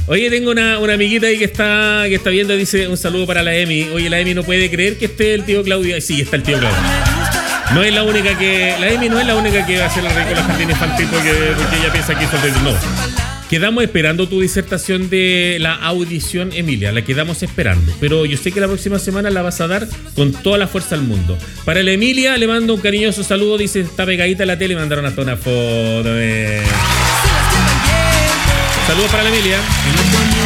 Oye, tengo una amiguita ahí que está viendo, dice un saludo para la Emi. Oye, la Emi no puede creer que esté el tío Claudio. Sí, está el tío Claudio. No es la única que... La Emi no es la única que va a hacer el ridículo al jardín infantil porque ella piensa que eso es... No. Quedamos esperando tu disertación de la audición, Emilia. La quedamos esperando. Pero yo sé que la próxima semana la vas a dar con toda la fuerza del mundo. Para la Emilia le mando un cariñoso saludo. Dice, está pegadita a la tele y mandaron hasta una foto. Saludos para la Emilia.